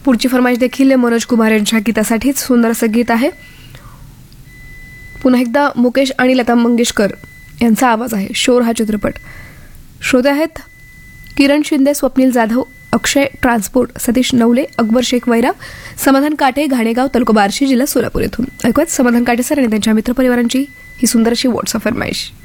पुढची फरमाईश देखील मनोज कुमार यांच्या गीतासाठीच सुंदर असं गीत आहे. पुन्हा एकदा मुकेश आणि लता मंगेशकर यांचा आवाज आहे. शोर हा चित्रपट. श्रोते आहेत किरण शिंदे, स्वप्नील जाधव, अक्षय ट्रान्सपोर्ट, सतीश नवले, अकबर शेख वैरा, समाधान काटे, घाणेगाव, तालुका बार्शी, जिल्हा सोलापूर येथून. ऐकूयात समाधान काटे सर आणि त्यांच्या मित्रपरिवारांची ही सुंदर अशी व्हॉट्सअप फरमाईश.